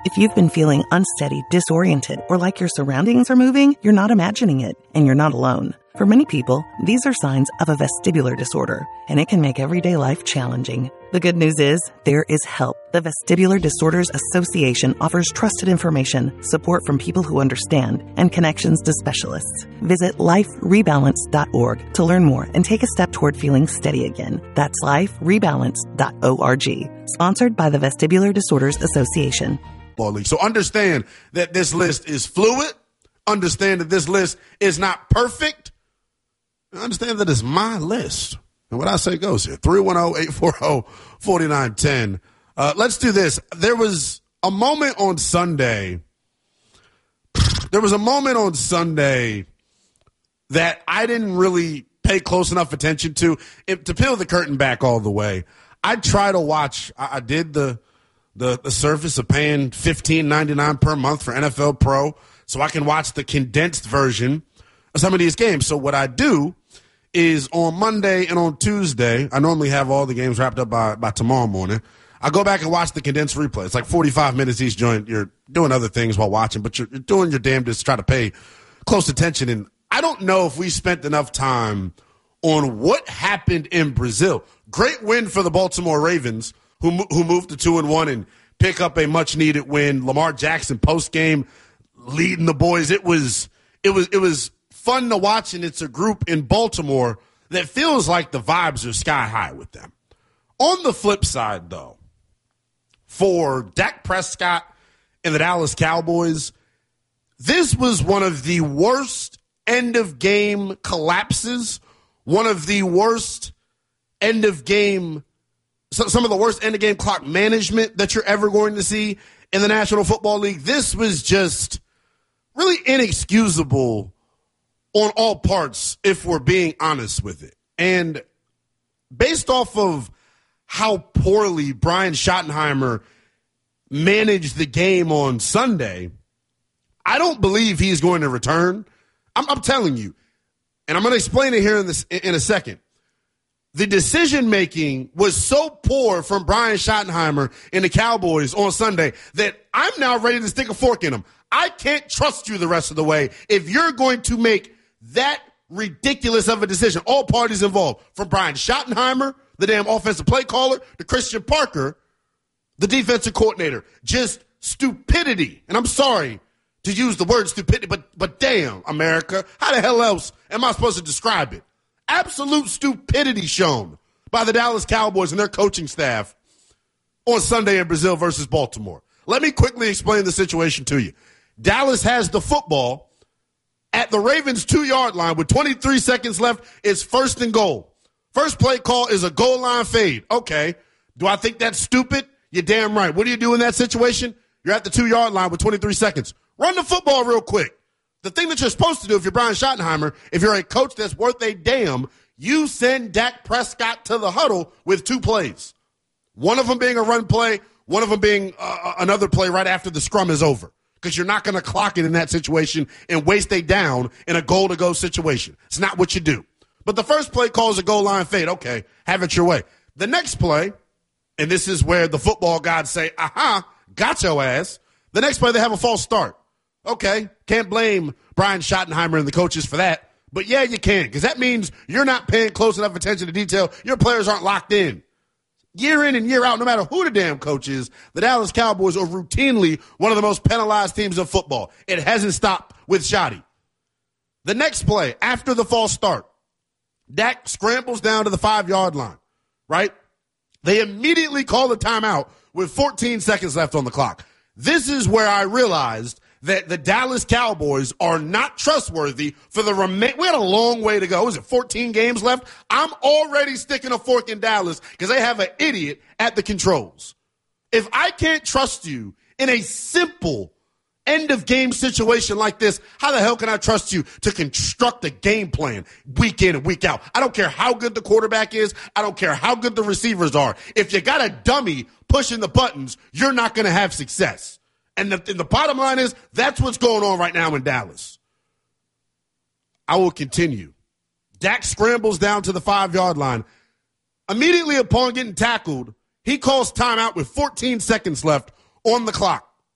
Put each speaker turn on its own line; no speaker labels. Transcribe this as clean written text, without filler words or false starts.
If you've been feeling unsteady, disoriented, or like your surroundings are moving, you're not imagining it, and you're not alone. For many people, these are signs of a vestibular disorder, and it can make everyday life challenging. The good news is, there is help. The Vestibular Disorders Association offers trusted information, support from people who understand, and connections to specialists. Visit liferebalance.org to learn more and take a step toward feeling steady again. That's liferebalance.org. Sponsored by the Vestibular Disorders Association.
So understand that this list is fluid. Understand that this list is not perfect. Understand that it's my list. And what I say goes here. 310-840-4910. Let's do this. There was a moment on Sunday. That I didn't really pay close enough attention to. To peel the curtain back all the way, I try to watch. I did the service of paying $15.99 per month for NFL Pro so I can watch the condensed version of some of these games. So what I do is on Monday and on Tuesday, I normally have all the games wrapped up by tomorrow morning. I go back and watch the condensed replay. It's like 45 minutes each joint. You're doing other things while watching, but you're doing your damnedest to try to pay close attention. And I don't know if we spent enough time on what happened in Brazil. Great win for the Baltimore Ravens, who moved to 2-1 and pick up a much-needed win. Lamar Jackson post-game leading the boys. It was fun to watch, and it's a group in Baltimore that feels like the vibes are sky high with them. On the flip side, though, for Dak Prescott and the Dallas Cowboys, this was one of the worst end-of-game collapses, one of the worst end-of-game some of the worst end-of-game clock management that you're ever going to see in the National Football League. This was just really inexcusable on all parts, if we're being honest with it. And based off of how poorly Brian Schottenheimer managed the game on Sunday, I don't believe he's going to return. I'm telling you, and I'm going to explain it here in a second. The decision-making was so poor from Brian Schottenheimer and the Cowboys on Sunday that I'm now ready to stick a fork in them. I can't trust you the rest of the way if you're going to make that ridiculous of a decision. All parties involved, from Brian Schottenheimer, the damn offensive play caller, to Christian Parker, the defensive coordinator. Just stupidity. And I'm sorry to use the word stupidity, but damn, America, how the hell else am I supposed to describe it? Absolute stupidity shown by the Dallas Cowboys and their coaching staff on Sunday in Brazil versus Baltimore. Let me quickly explain the situation to you. Dallas has the football at the Ravens' 2-yard line with 23 seconds left. It's 1st and goal. First play call is a goal line fade. Okay. Do I think that's stupid? You're damn right. What do you do in that situation? You're at the 2-yard line with 23 seconds. Run the football real quick. The thing that you're supposed to do if you're Brian Schottenheimer, if you're a coach that's worth a damn, you send Dak Prescott to the huddle with 2 plays. One of them being a run play, one of them being another play right after the scrum is over. Because you're not going to clock it in that situation and waste a down in a goal-to-go situation. It's not what you do. But the first play calls a goal line fade. Okay, have it your way. The next play, and this is where the football gods say, aha, got your ass. The next play, they have a false start. Okay, can't blame Brian Schottenheimer and the coaches for that. But, yeah, you can, because that means you're not paying close enough attention to detail. Your players aren't locked in. Year in and year out, no matter who the damn coach is, the Dallas Cowboys are routinely one of the most penalized teams in football. It hasn't stopped with Schotty. The next play, after the false start, Dak scrambles down to the 5-yard line, right? They immediately call the timeout with 14 seconds left on the clock. This is where I realized that the Dallas Cowboys are not trustworthy for the we had a long way to go. Was it 14 games left? I'm already sticking a fork in Dallas because they have an idiot at the controls. If I can't trust you in a simple end-of-game situation like this, how the hell can I trust you to construct a game plan week in and week out? I don't care how good the quarterback is. I don't care how good the receivers are. If you got a dummy pushing the buttons, you're not going to have success. And the bottom line is that's what's going on right now in Dallas. I will continue. Dak scrambles down to the 5-yard line. Immediately upon getting tackled, he calls timeout with 14 seconds left on the clock.